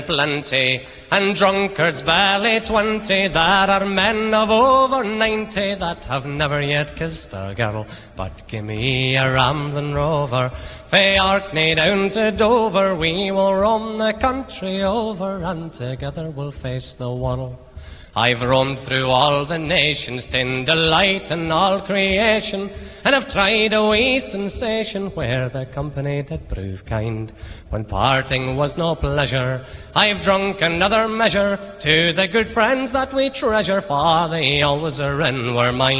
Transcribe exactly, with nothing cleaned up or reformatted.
plenty, and drunkards barely twenty. There are men of over ninety that have never yet kissed a girl. But give me a ramblin' rover, fae Orkney down to Dover. We will roam the country over, and together we'll face the world. I've roamed through all the nations, in delight in all creation, and have tried a wee sensation where the company did prove kind. When parting was no pleasure, I've drunk another measure to the good friends that we treasure, for they always are in were mine.